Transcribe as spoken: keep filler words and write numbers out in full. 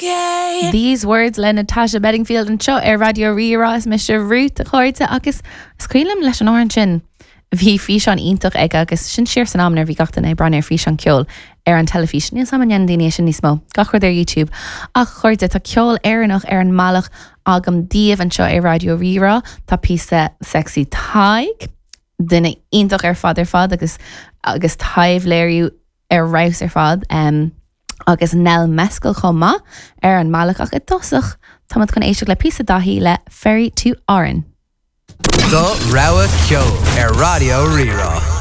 okay. These words le Natasha Bedingfield an seo ar Radio Rira is Mister Ruth a chuirte agus scuilm leis an áan sin. Bhí fi an iontoch ag agus sin siar san amnar bhí gachtain é brenn ar fi an ceol ar an telefísin. Níos am an daine sin níos mó. Gachar ar YouTube. Ach chuirte tá ceol éireannach ar an malach agam díobh an seo ar Radio Rira. Tá písa sexy taig. Duine iontoch ar fad ar fad agus agus taibh léirú ar raus ar fad. Um, agus nel mescal chomma ar an malach ach i dosach tá mat chun éisteach le písa dahí le Ferry to Oran. The Rawa Kyo at Radio Rira.